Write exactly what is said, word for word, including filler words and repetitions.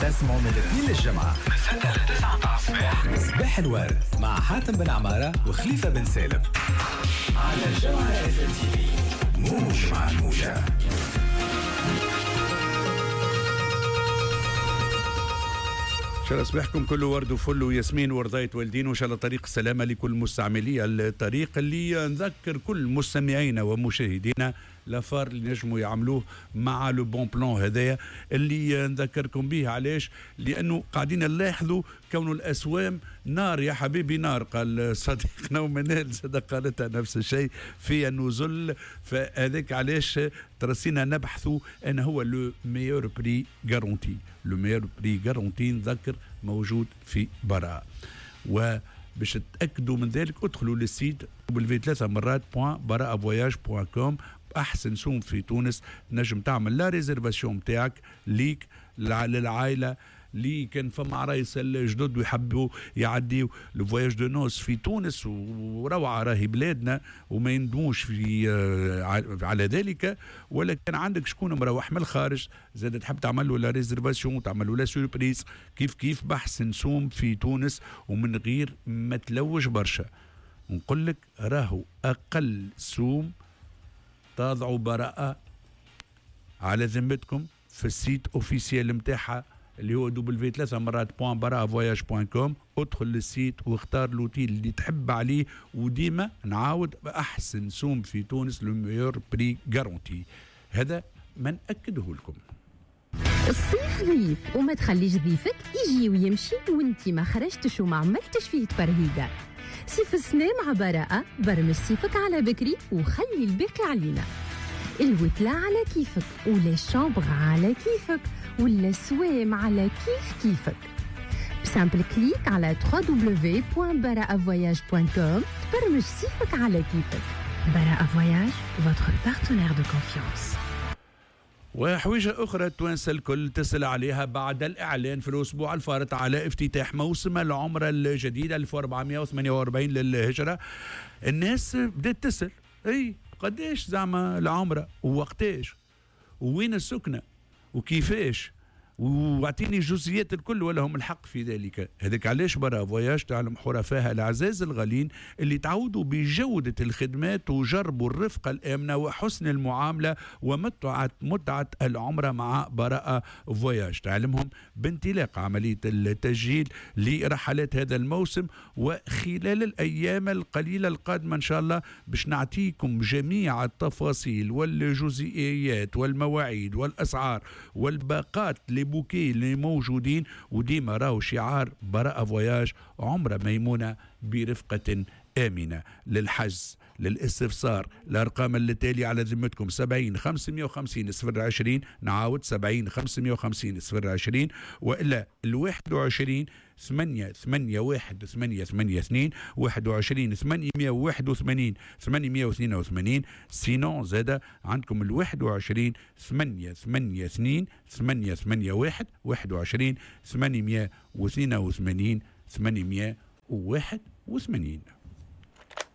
تسمعوا من الاثنين للجمعة من ستة لتسعة الصباح. صباح الورد مع حاتم بن عمارة وخليفة بن سالم على الجمعة اف ام تي في. موج مع الموجة. إن شاء الله صباحكم كله ورد وفل وياسمين ورضاية والدين، وإن شاء الله طريق السلامة لكل مستعملي الطريق، اللي نذكر كل مستمعينا ومشاهدينا لافار اللي نجموا يعملوه مع لو بون بلان هذايا اللي نذكركم به. علاش؟ لأنه قاعدين نلاحظوا كون الأسوام نار يا حبيبي نار، قال صديقنا ومنال زاد قالتها نفس الشيء في النزل. فهذاك علاش ترسينا نبحثوا أن هو لو ميور بري غارونتي. لو ميور بري غارونتي نذكر موجود في براءة، وباش تتأكدوا من ذلك ادخلوا للسيت دبليو ثلاثة مرات بوان براءة فواياج بوان كوم. أحسن سوم في تونس نجم تعمل لا ريزرفاسيون بتاعك ليك للعائلة اللي كان فما عرايس الجدد ويحبوا يعديوا الفواياج دو نوس في تونس، وروعة راهي بلادنا وما يندموش في على ذلك. ولا كان عندك شكون مروح من الخارج زاد تحب تعمل له لا ريزرفاسيون تعمل له لا سوربريز كيف كيف بحث نسوم في تونس ومن غير ما تلوج برشا. نقول لك راهو أقل سوم تضعوا براءة على ذمتكم في السيت اوفيسيال نتاعها اللي هو دبليو ثلاثة مرات بوان براءة فواياج بوان كوم. ادخل للسيت واختار لوتيل اللي تحب عليه، وديما نعاود بأحسن سوم في تونس لو ميور بري غارونتي. هذا ما نأكده لكم. الصيف ضيف وما تخليش ضيفك يجي ويمشي وانتي ما خرجتش وما عملتش فيه تفرهيدة. صيف السنة مع براءة، برمج صيفك على بكري وخلي الباقي علينا. الوتلة على كيفك ولا الشامبغ على كيفك ولا السوام على كيف كيفك. بسامبل كليك على دبليو دبليو دبليو بوان براءة فواياج بوان كوم تبرمج صيفك على كيفك. براءة فواياج votre partenaire de confiance. وحويجة أخرى توانسة الكل تسأل عليها بعد الإعلان في الأسبوع الفارط على افتتاح موسم العمرة الجديد ألف وأربعمائة وثمانية وأربعين للهجرة. الناس بدأت تسأل أي قديش زعما العمرة ووقتاش ووين السكنة وكيفاش واعطيني الجزئيات الكل ولا هم الحق في ذلك. هذاك علاش برا فواياج تعلم حرفاها العزاز الغالين اللي تعودوا بجودة الخدمات وجربوا الرفقة الآمنة وحسن المعاملة ومتعة متعة العمرة مع براءة فواياج. تعلمهم بانطلاق عملية التسجيل لرحلات هذا الموسم، وخلال الأيام القليلة القادمة إن شاء الله باش نعطيكم جميع التفاصيل والجزئيات والمواعيد والأسعار والباقات بوكي اللي موجودين. وديما راهو شعار براءة فواياج عمرة ميمونة برفقة آمنة. للحجز للاستفسار الأرقام اللي تالي على ذمتكم سبعين خمسمائة وخمسين صفر عشرين. نعاود سبعين خمسمائة وخمسين صفر عشرين، وإلا الواحد وعشرين ثمانية ثمانية واحد ثمانية ثمانية اثنين واحد وعشرين ثمانمائة وواحد وثمانين ثمانمائة واثنين وثمانين. سينون زاد عندكم الواحد وعشرين ثمانية ثمانية اثنين ثمانية ثمانية واحد واحد وعشرين ثمانمائة واثنين وثمانين ثمانمائة وواحد وثمانين.